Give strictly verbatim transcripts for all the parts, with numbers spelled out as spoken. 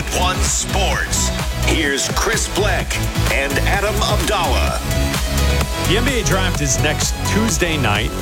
Foot One Sports. Here's Chris Bleck and Adam Abdallah. The N B A draft is next Tuesday night.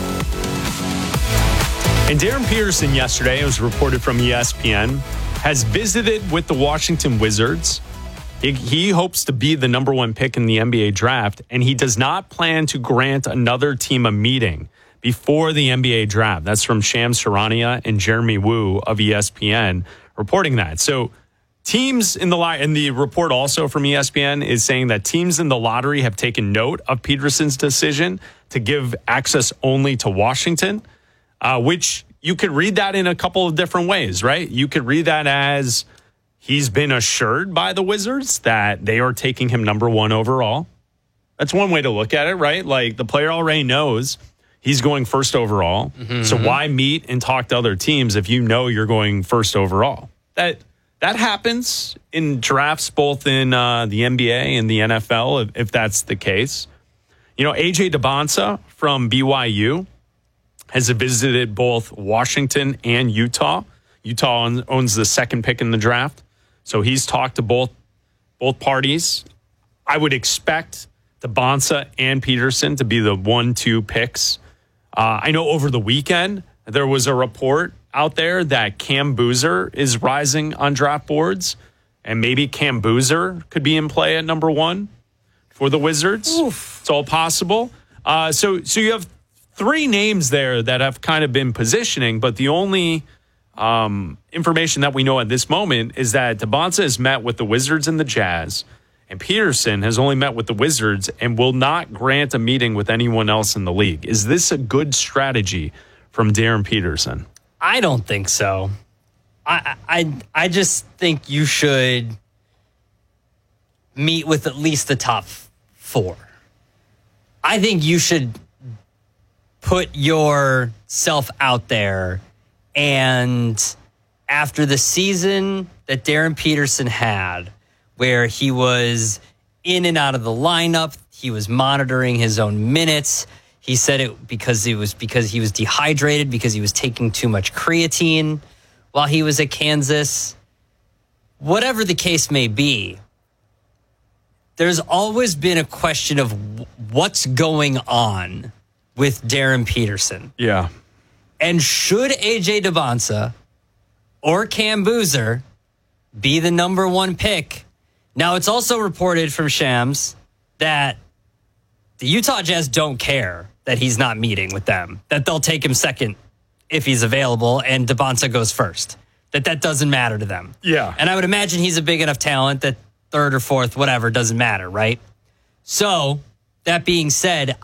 And Darren Peterson yesterday, it was reported from E S P N, has visited with the Washington Wizards. He, he hopes to be the number one pick in the N B A draft, and he does not plan to grant another team a meeting before the N B A draft. That's from Shams Charania and Jeremy Woo of E S P N reporting that. So teams in the lot, and the report also from E S P N is saying that teams in the lottery have taken note of Peterson's decision to give access only to Washington, uh, which you could read that in a couple of different ways, right? You could read that as he's been assured by the Wizards that they are taking him number one overall. That's one way to look at it, right? Like the player already knows he's going first overall. Mm-hmm. So why meet and talk to other teams if you know you're going first overall? That that happens in drafts, both in uh, the N B A and the N F L, if, if that's the case. You know, A J Debonsa from B Y U has visited both Washington and Utah. Utah owns the second pick in the draft. So he's talked to both both parties. I would expect Debonsa and Peterson to be the one two picks. Uh, I know over the weekend, there was a report out there that Cam Boozer is rising on draft boards, and maybe Cam Boozer could be in play at number one for the Wizards. Oof. It's all possible. Uh, so, so you have three names there that have kind of been positioning, but the only um, information that we know at this moment is that Debonsa has met with the Wizards and the Jazz, and Peterson has only met with the Wizards and will not grant a meeting with anyone else in the league. Is this a good strategy from Darren Peterson? I don't think so. I I I just think you should meet with at least the top four. I think you should put yourself out there, and after the season that Darren Peterson had, where he was in and out of the lineup, he was monitoring his own minutes. He said it because it was because he was dehydrated, because he was taking too much creatine while he was at Kansas. Whatever the case may be, there's always been a question of what's going on with Darren Peterson. Yeah. And should A J Debonsa or Cam Boozer be the number one pick? Now, it's also reported from Shams that the Utah Jazz don't care that he's not meeting with them, that they'll take him second if he's available and Debonsa goes first, that that doesn't matter to them. Yeah. And I would imagine he's a big enough talent that third or fourth, whatever, doesn't matter, right? So, that being said,